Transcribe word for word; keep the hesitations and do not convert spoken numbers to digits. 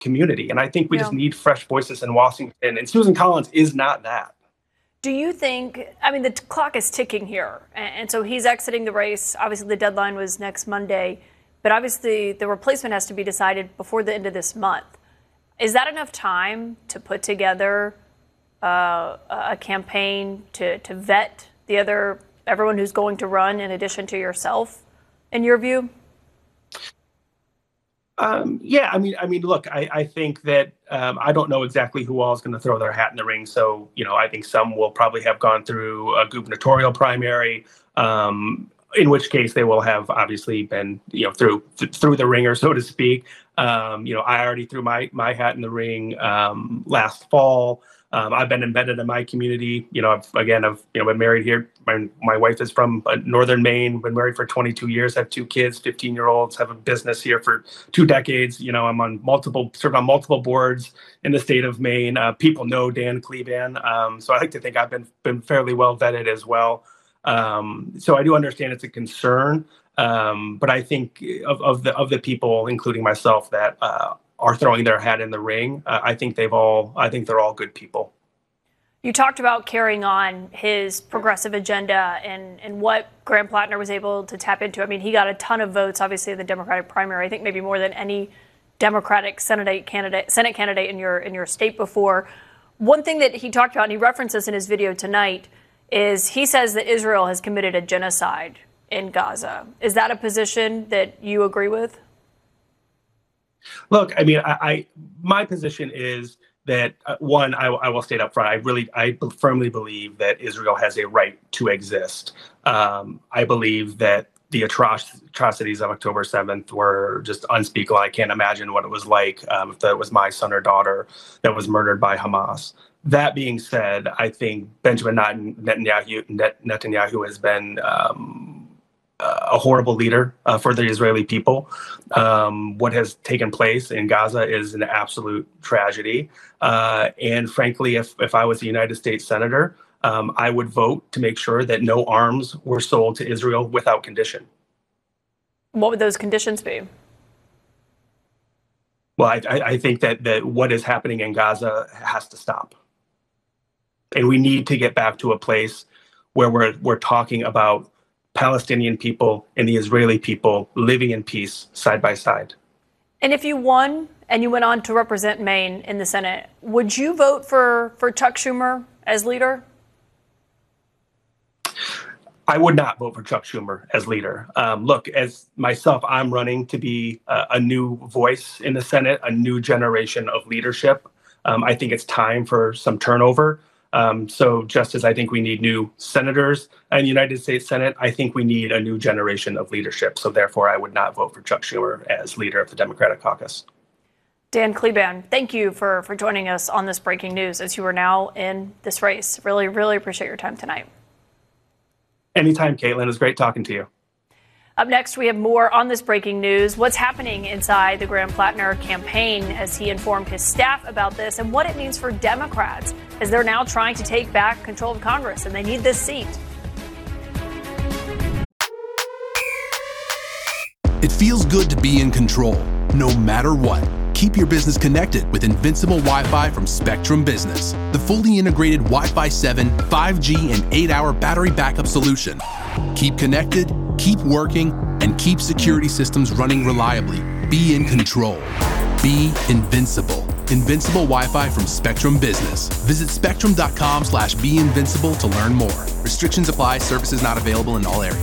community. And I think we Yeah. just need fresh voices in Washington. And Susan Collins is not that. Do you think, I mean, the t- clock is ticking here, and, and so he's exiting the race. Obviously, the deadline was next Monday, but obviously the replacement has to be decided before the end of this month. Is that enough time to put together uh, a campaign to, to vet the other, everyone who's going to run in addition to yourself, in your view? Um, yeah, I mean, I mean, look, I, I think that um, I don't know exactly who all is going to throw their hat in the ring. So, you know, I think some will probably have gone through a gubernatorial primary, um, in which case they will have obviously been, you know, through th- through the ringer, so to speak. Um, you know, I already threw my my hat in the ring um, last fall. Um, I've been embedded in my community. You know, I've, again, I've you know been married here. My my wife is from uh, northern Maine. Been married for twenty-two years. Have two kids, fifteen year olds. Have a business here for two decades. You know, I'm on multiple served on multiple boards in the state of Maine. Uh, people know Dan Kleban, um, so I like to think I've been been fairly well vetted as well. Um, so I do understand it's a concern, um, but I think of, of the of the people, including myself, that uh, are throwing their hat in the ring. Uh, I think they've all, I think they're all good people. You talked about carrying on his progressive agenda and, and what Graham Plattner was able to tap into. I mean, he got a ton of votes, obviously, in the Democratic primary. I think maybe more than any Democratic Senate candidate, Senate candidate in your in your state before. One thing that he talked about, and he referenced this in his video tonight, is he says that Israel has committed a genocide in Gaza. Is that a position that you agree with? Look, I mean, I, I my position is that uh, one, I, I will state up front. I really, I firmly believe that Israel has a right to exist. Um, I believe that the atroc- atrocities of October seventh were just unspeakable. I can't imagine what it was like um, if that was my son or daughter that was murdered by Hamas. That being said, I think Benjamin Netanyahu, Netanyahu has been um, a horrible leader uh, for the Israeli people. Um, what has taken place in Gaza is an absolute tragedy. Uh, and frankly, if, if I was a United States senator, um, I would vote to make sure that no arms were sold to Israel without condition. What would those conditions be? Well, I, I think that, that what is happening in Gaza has to stop. And we need to get back to a place where we're we're talking about Palestinian people and the Israeli people living in peace side by side. And if you won and you went on to represent Maine in the Senate, would you vote for, for Chuck Schumer as leader? I would not vote for Chuck Schumer as leader. Um, look, as myself, I'm running to be a, a new voice in the Senate, a new generation of leadership. Um, I think it's time for some turnover. Um, so just as I think we need new senators in the United States Senate, I think we need a new generation of leadership. So therefore, I would not vote for Chuck Schumer as leader of the Democratic caucus. Dan Kleban, thank you for, for joining us on this breaking news as you are now in this race. Really, really appreciate your time tonight. Anytime, Caitlin. It was great talking to you. Up next, we have more on this breaking news. What's happening inside the Graham Plattner campaign as he informed his staff about this and what it means for Democrats as they're now trying to take back control of Congress and they need this seat. It feels good to be in control, no matter what. Keep your business connected with Invincible Wi-Fi from Spectrum Business, the fully integrated Wi-Fi seven, five G, and eight hour battery backup solution. Keep connected, keep working, and keep security systems running reliably. Be in control. Be invincible. Invincible Wi-Fi from Spectrum Business. Visit spectrum dot com slash be invincible to learn more. Restrictions apply. Services not available in all areas.